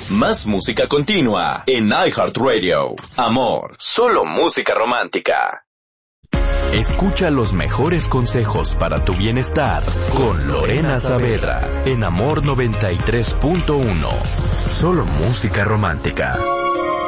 Más música continua en iHeartRadio. Amor, solo música romántica. Escucha los mejores consejos para tu bienestar con Lorena Saavedra en Amor 93.1. Solo música romántica.